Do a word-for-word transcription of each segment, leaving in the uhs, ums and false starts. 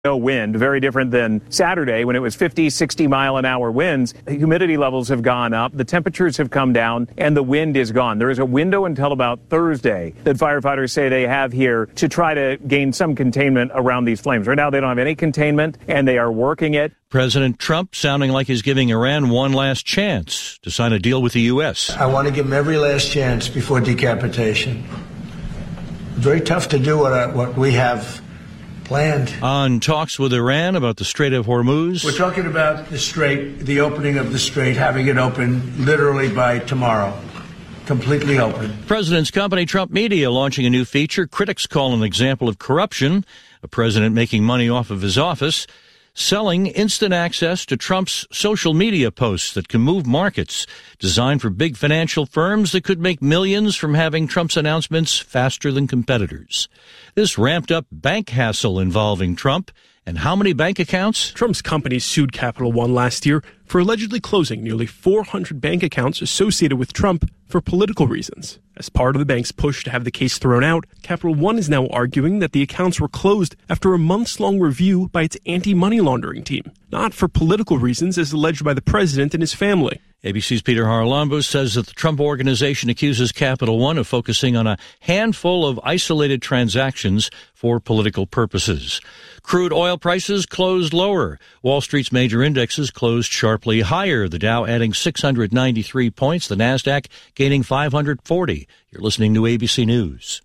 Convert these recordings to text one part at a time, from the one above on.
No wind, very different than Saturday when it was fifty, sixty mile an hour winds. Humidity levels have gone up, the temperatures have come down, and the wind is gone. There is a window until about Thursday that firefighters say they have here to try to gain some containment around these flames. Right now, they don't have any containment, and they are working it. President Trump sounding like he's giving Iran one last chance to sign a deal with the U S. I want to give them every last chance before decapitation. Very tough to do what, I, what we have planned. On talks with Iran about the Strait of Hormuz. We're talking about the strait, the opening of the strait, having it open literally by tomorrow. Completely open. President's company, Trump Media, launching a new feature critics call an example of corruption. A president making money off of his office, selling instant access to Trump's social media posts that can move markets, designed for big financial firms that could make millions from having Trump's announcements faster than competitors. This ramped up bank hassle involving Trump. And how many bank accounts? Trump's company sued Capital One last year for allegedly closing nearly four hundred bank accounts associated with Trump for political reasons. As part of the bank's push to have the case thrown out, Capital One is now arguing that the accounts were closed after a months-long review by its anti-money laundering team, not for political reasons as alleged by the president and his family. A B C's Peter Haralambos says that the Trump Organization accuses Capital One of focusing on a handful of isolated transactions for political purposes. Crude oil prices closed lower. Wall Street's major indexes closed sharply higher. The Dow adding six hundred ninety-three points, the Nasdaq gaining five hundred forty. You're listening to A B C News.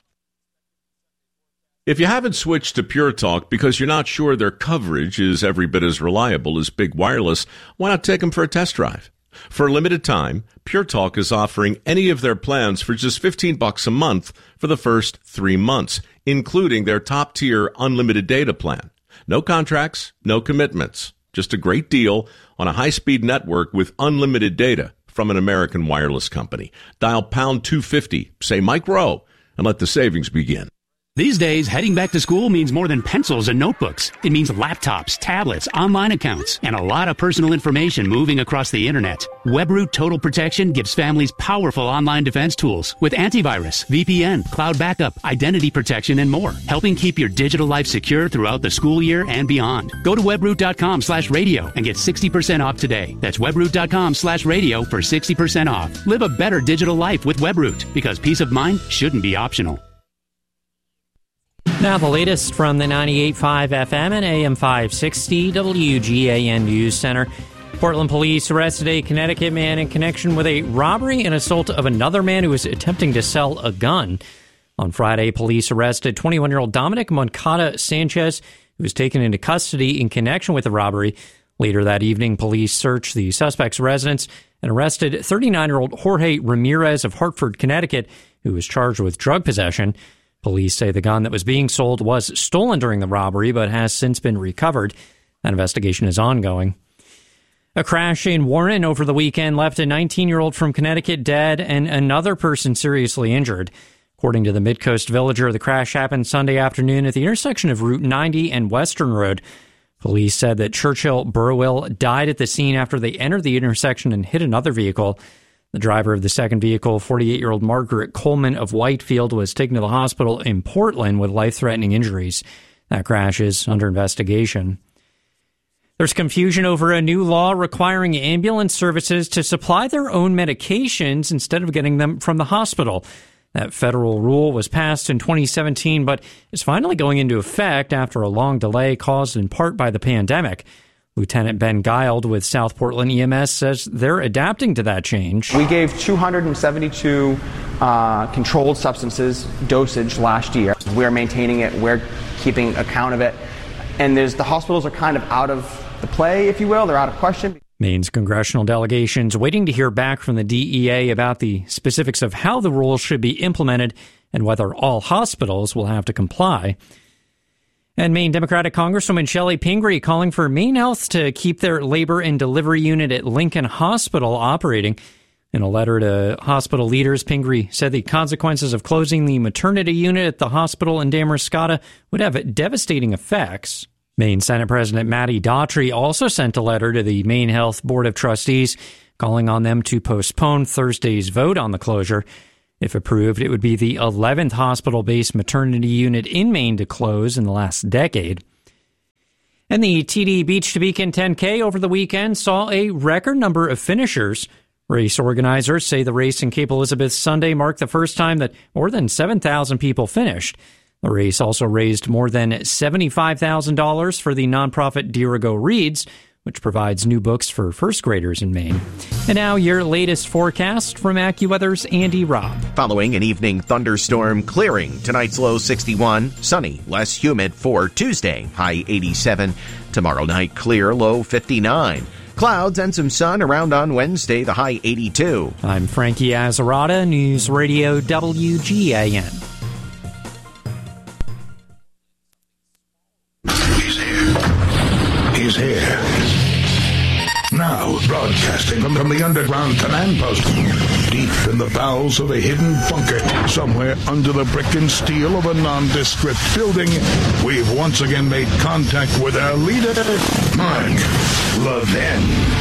If you haven't switched to Pure Talk because you're not sure their coverage is every bit as reliable as Big Wireless, why not take them for a test drive? For a limited time, Pure Talk is offering any of their plans for just fifteen bucks a month for the first three months, including their top-tier unlimited data plan. No contracts, no commitments. Just a great deal on a high-speed network with unlimited data from an American wireless company. Dial pound two fifty, say Mike Rowe, and let the savings begin. These days, heading back to school means more than pencils and notebooks. It means laptops, tablets, online accounts, and a lot of personal information moving across the internet. WebRoot Total Protection gives families powerful online defense tools with antivirus, V P N, cloud backup, identity protection, and more, helping keep your digital life secure throughout the school year and beyond. Go to webroot.com slash radio and get sixty percent off today. That's webroot.com slash radio for sixty percent off. Live a better digital life with WebRoot, because peace of mind shouldn't be optional. Now the latest from the ninety-eight point five F M and A M five sixty W G A N News Center. Portland police arrested a Connecticut man in connection with a robbery and assault of another man who was attempting to sell a gun. On Friday, police arrested twenty-one-year-old Dominic Moncada Sanchez, who was taken into custody in connection with the robbery. Later that evening, police searched the suspect's residence and arrested thirty-nine-year-old Jorge Ramirez of Hartford, Connecticut, who was charged with drug possession. Police say the gun that was being sold was stolen during the robbery, but has since been recovered. That investigation is ongoing. A crash in Warren over the weekend left a nineteen-year-old from Connecticut dead and another person seriously injured. According to the Midcoast Villager, the crash happened Sunday afternoon at the intersection of Route ninety and Western Road. Police said that Churchill Burwell died at the scene after they entered the intersection and hit another vehicle. The driver of the second vehicle, forty-eight-year-old Margaret Coleman of Whitefield, was taken to the hospital in Portland with life-threatening injuries. That crash is under investigation. There's confusion over a new law requiring ambulance services to supply their own medications instead of getting them from the hospital. That federal rule was passed in twenty seventeen, but is finally going into effect after a long delay caused in part by the pandemic. Lieutenant Ben Guild with South Portland E M S says they're adapting to that change. We gave two hundred seventy-two uh, controlled substances dosage last year. We're maintaining it. We're keeping account of it. And there's the hospitals are kind of out of the play, if you will. They're out of question. Maine's congressional delegation's waiting to hear back from the D E A about the specifics of how the rules should be implemented and whether all hospitals will have to comply. And Maine Democratic Congresswoman Shelley Pingree calling for Maine Health to keep their labor and delivery unit at Lincoln Hospital operating. In a letter to hospital leaders, Pingree said the consequences of closing the maternity unit at the hospital in Damariscotta would have devastating effects. Maine Senate President Matty Daughtry also sent a letter to the Maine Health Board of Trustees calling on them to postpone Thursday's vote on the closure. If approved, it would be the eleventh hospital-based maternity unit in Maine to close in the last decade. And the T D Beach to Beacon ten K over the weekend saw a record number of finishers. Race organizers say the race in Cape Elizabeth Sunday marked the first time that more than seven thousand people finished. The race also raised more than seventy-five thousand dollars for the nonprofit Dirigo Reads, which provides new books for first graders in Maine. And now your latest forecast from AccuWeather's Andy Robb. Following an evening thunderstorm clearing, tonight's low sixty-one, sunny, less humid for Tuesday, high eighty-seven. Tomorrow night clear, low fifty-nine. Clouds and some sun around on Wednesday, the high eighty-two. I'm Frankie Azarata, News Radio W G A N. He's here. He's here. Now, broadcasting from, from the underground command post, deep in the bowels of a hidden bunker, somewhere under the brick and steel of a nondescript building, we've once again made contact with our leader, Mark Levin.